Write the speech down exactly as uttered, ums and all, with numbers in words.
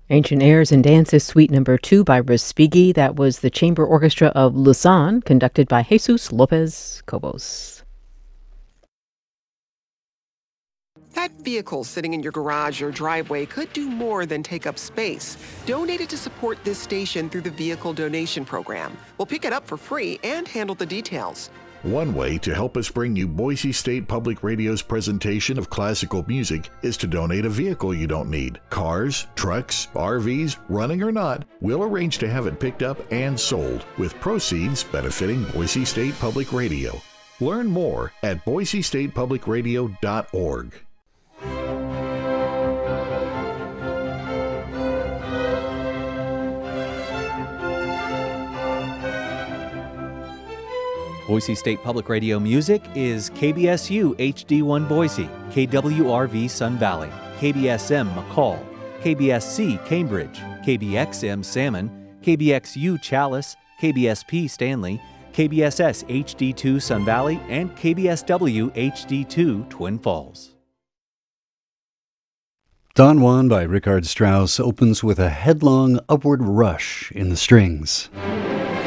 Ancient Airs and Dances, Suite Number Two by Respighi. That was the Chamber Orchestra of Lausanne, conducted by Jesus Lopez Cobos. That vehicle sitting in your garage or driveway could do more than take up space. Donate it to support this station through the Vehicle Donation Program. We'll pick it up for free and handle the details. One way to help us bring you Boise State Public Radio's presentation of classical music is to donate a vehicle you don't need. Cars, trucks, R Vs, running or not, we'll arrange to have it picked up and sold, with proceeds benefiting Boise State Public Radio. Learn more at boise state public radio dot org. Boise State Public Radio music is K B S U H D one Boise, K W R V Sun Valley, K B S M McCall, K B S C Cambridge, K B X M Salmon, K B X U Chalice, K B S P Stanley, K B S S H D two Sun Valley, and K B S W H D two Twin Falls. Don Juan by Richard Strauss opens with a headlong upward rush in the strings.